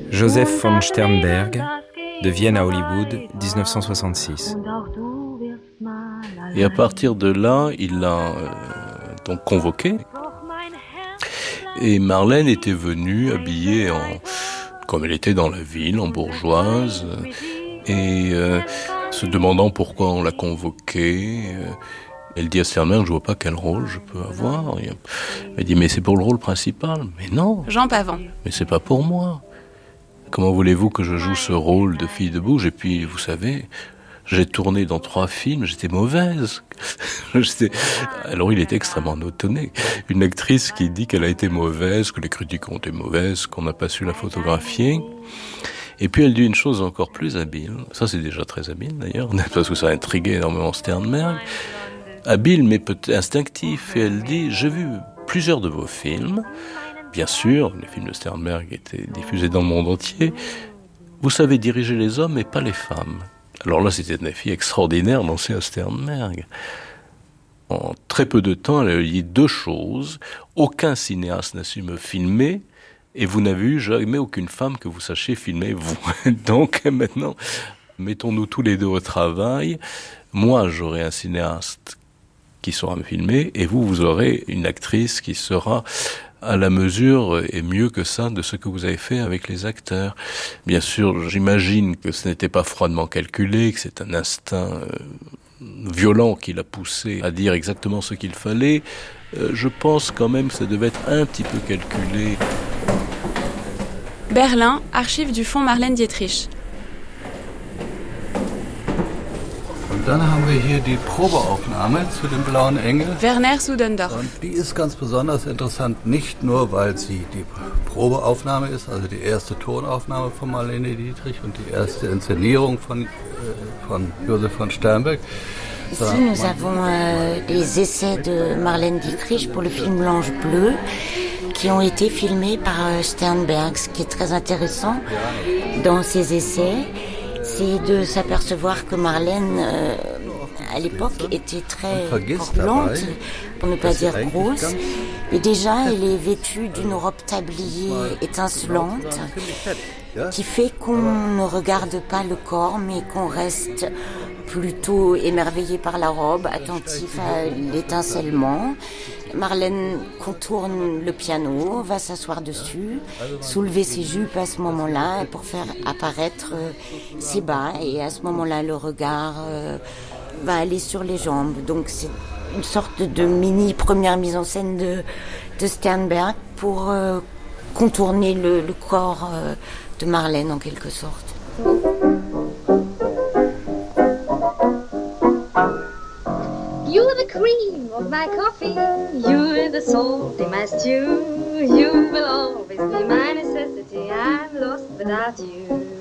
Joseph von Sternberg, de Vienne à Hollywood, 1966. Et à partir de là, il l'a donc convoqué. Et Marlène était venue habillée comme elle était dans la ville, en bourgeoise, et se demandant pourquoi on l'a convoquée. Elle dit à Sternberg, je vois pas quel rôle je peux avoir. Elle dit, mais c'est pour le rôle principal. Mais non. Jean Pavant. Mais c'est pas pour moi. Comment voulez-vous que je joue ce rôle de fille de bouge? Et puis, vous savez, j'ai tourné dans 3 films, j'étais mauvaise. Alors il était extrêmement étonné. Une actrice qui dit qu'elle a été mauvaise, que les critiques ont été mauvaises, qu'on n'a pas su la photographier. Et puis elle dit une chose encore plus habile. Ça c'est déjà très habile d'ailleurs, parce que ça a intrigué énormément Sternberg. Habile mais peut-être instinctif. Et elle dit, j'ai vu plusieurs de vos films. Bien sûr, les films de Sternberg étaient diffusés dans le monde entier. Vous savez diriger les hommes et pas les femmes. Alors là, c'était une fille extraordinaire dansée à Sternberg. En très peu de temps, elle a dit 2 choses. Aucun cinéaste n'a su me filmer et vous n'avez eu jamais aucune femme que vous sachiez filmer, vous. Donc maintenant, mettons-nous tous les deux au travail. Moi, j'aurai un cinéaste qui saura me filmer et vous aurez une actrice qui sera à la mesure et mieux que ça de ce que vous avez fait avec les acteurs. Bien sûr, j'imagine que ce n'était pas froidement calculé, que c'est un instinct violent qui l'a poussé à dire exactement ce qu'il fallait. Je pense quand même que ça devait être un petit peu calculé. Berlin, archives du Fonds Marlène Dietrich. Dann haben wir hier die Probeaufnahme zu dem Blauen Engel. Werner Sudendorf. Und die ist ganz besonders interessant, nicht nur, weil sie die Probeaufnahme ist, also die erste Tonaufnahme von Marlene Dietrich und die erste Inszenierung von Joseph von Sternberg. Ici, nous avons les essais de Marlène Dietrich pour le film L'Ange Bleu, qui ont été filmés par Sternberg. Ce qui est très intéressant dans ces essais, c'est de s'apercevoir que Marlène, à l'époque, était très corpulente, pour ne pas dire grosse. Et déjà, elle est vêtue d'une robe tablier étincelante, qui fait qu'on ne regarde pas le corps, mais qu'on reste plutôt émerveillé par la robe, attentif à l'étincellement. Marlène contourne le piano, va s'asseoir dessus, soulever ses jupes à ce moment-là pour faire apparaître ses bas. Et à ce moment-là, le regard va aller sur les jambes. Donc c'est une sorte de mini première mise en scène de Sternberg pour contourner le corps de Marlène en quelque sorte. You're the cream of my coffee, you're the salt in my stew, you will always be my necessity, I'm lost without you.